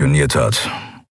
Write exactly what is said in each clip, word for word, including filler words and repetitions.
spioniert hat.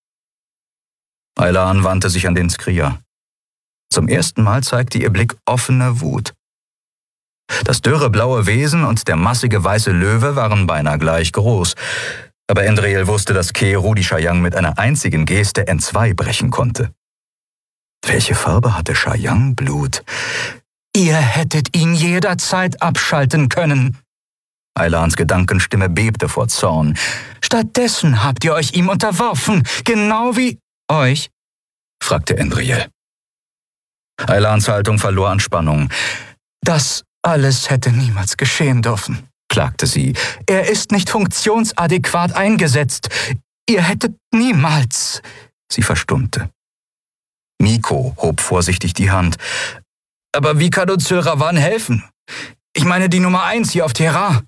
Aylan wandte sich an den Skrier. Zum ersten Mal zeigte ihr Blick offene Wut. Das dürre blaue Wesen und der massige weiße Löwe waren beinahe gleich groß. Aber Endriel wusste, dass Keru die Shayang mit einer einzigen Geste entzwei brechen konnte. Welche Farbe hatte Shayang Blut? Ihr hättet ihn jederzeit abschalten können. Aylans Gedankenstimme bebte vor Zorn. Stattdessen habt ihr euch ihm unterworfen, genau wie... Euch? Fragte Endriel. Aylans Haltung verlor an Spannung. Das alles hätte niemals geschehen dürfen, klagte sie. Er ist nicht funktionsadäquat eingesetzt. Ihr hättet niemals... Sie verstummte. Miko hob vorsichtig die Hand. Aber wie kann uns Zylravan helfen? Ich meine die Nummer eins hier auf Terra.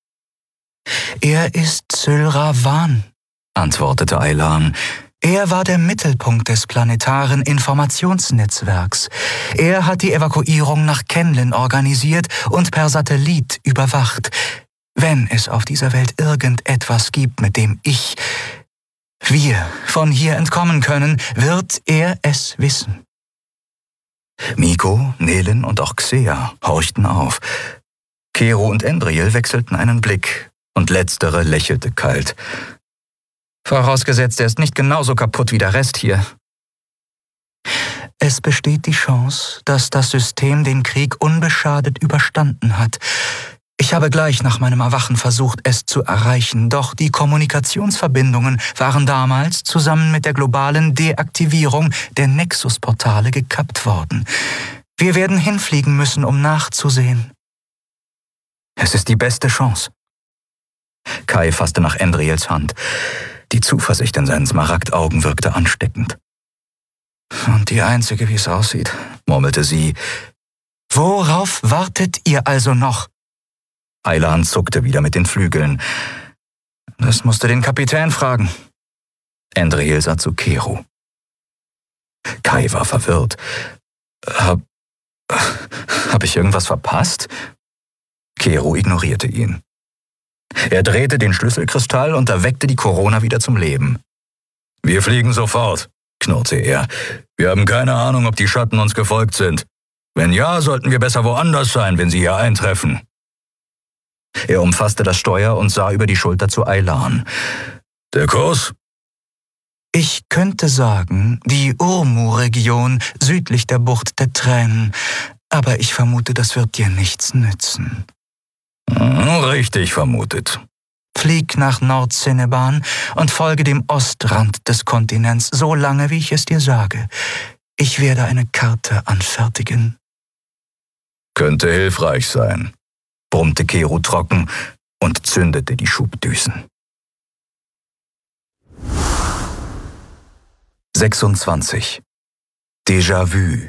Er ist Zylravan, antwortete Aylan. Er war der Mittelpunkt des planetaren Informationsnetzwerks. Er hat die Evakuierung nach Kenlin organisiert und per Satellit überwacht. Wenn es auf dieser Welt irgendetwas gibt, mit dem ich, wir von hier entkommen können, wird er es wissen. Miko, Nehlen und auch Xea horchten auf. Keru und Endriel wechselten einen Blick, und letztere lächelte kalt. Vorausgesetzt, er ist nicht genauso kaputt wie der Rest hier. Es besteht die Chance, dass das System den Krieg unbeschadet überstanden hat. Ich habe gleich nach meinem Erwachen versucht, es zu erreichen, doch die Kommunikationsverbindungen waren damals zusammen mit der globalen Deaktivierung der Nexus-Portale gekappt worden. Wir werden hinfliegen müssen, um nachzusehen. Es ist die beste Chance. Kai fasste nach Endriels Hand. Die Zuversicht in seinen Smaragdaugen wirkte ansteckend. Und die einzige, wie es aussieht, murmelte sie. Worauf wartet ihr also noch? Aylan zuckte wieder mit den Flügeln. Das musst du den Kapitän fragen. Endriel sah zu Keru. Kai war verwirrt. Hab, hab ich irgendwas verpasst? Keru ignorierte ihn. Er drehte den Schlüsselkristall und erweckte die Corona wieder zum Leben. »Wir fliegen sofort«, knurrte er. »Wir haben keine Ahnung, ob die Schatten uns gefolgt sind. Wenn ja, sollten wir besser woanders sein, wenn sie hier eintreffen.« Er umfasste das Steuer und sah über die Schulter zu Aylan. »Der Kurs?« Ich könnte sagen, die Urmu-Region südlich der Bucht der Tränen. Aber ich vermute, das wird dir nichts nützen.« »Richtig vermutet.« »Flieg nach Nord-Ceneban und folge dem Ostrand des Kontinents, so lange, wie ich es dir sage. Ich werde eine Karte anfertigen.« »Könnte hilfreich sein«, brummte Keru trocken und zündete die Schubdüsen. sechsundzwanzig. Déjà-vu.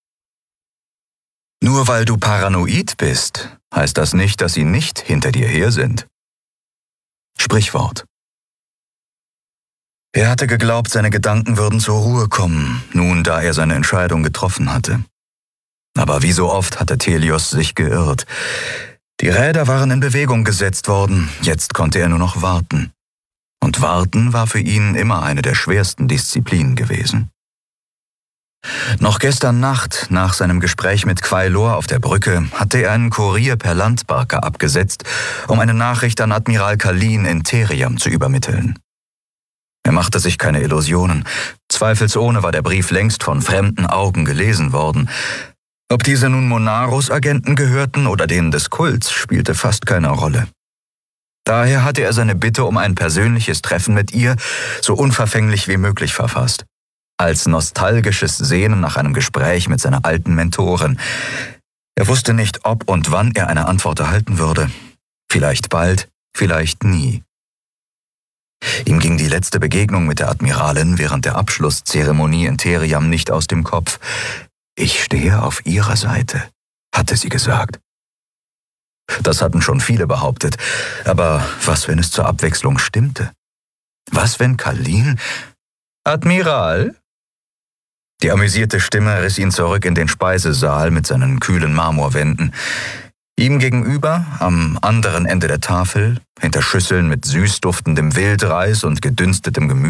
Nur weil du paranoid bist, heißt das nicht, dass sie nicht hinter dir her sind. Sprichwort. Er hatte geglaubt, seine Gedanken würden zur Ruhe kommen, nun da er seine Entscheidung getroffen hatte. Aber wie so oft hatte Telios sich geirrt. Die Räder waren in Bewegung gesetzt worden, jetzt konnte er nur noch warten. Und warten war für ihn immer eine der schwersten Disziplinen gewesen. Noch gestern Nacht, nach seinem Gespräch mit Quailor auf der Brücke, hatte er einen Kurier per Landbarke abgesetzt, um eine Nachricht an Admiral Kalin in Theriam zu übermitteln. Er machte sich keine Illusionen. Zweifelsohne war der Brief längst von fremden Augen gelesen worden. Ob diese nun Monarus-Agenten gehörten oder denen des Kults, spielte fast keine Rolle. Daher hatte er seine Bitte um ein persönliches Treffen mit ihr so unverfänglich wie möglich verfasst. Als nostalgisches Sehnen nach einem Gespräch mit seiner alten Mentorin. Er wusste nicht, ob und wann er eine Antwort erhalten würde. Vielleicht bald, vielleicht nie. Ihm ging die letzte Begegnung mit der Admiralin während der Abschlusszeremonie in Theriam nicht aus dem Kopf. »Ich stehe auf Ihrer Seite«, hatte sie gesagt. Das hatten schon viele behauptet, aber was, wenn es zur Abwechslung stimmte? Was, wenn Kalin... »Admiral?« Die amüsierte Stimme riss ihn zurück in den Speisesaal mit seinen kühlen Marmorwänden. Ihm gegenüber, am anderen Ende der Tafel, hinter Schüsseln mit süß duftendem Wildreis und gedünstetem Gemüse,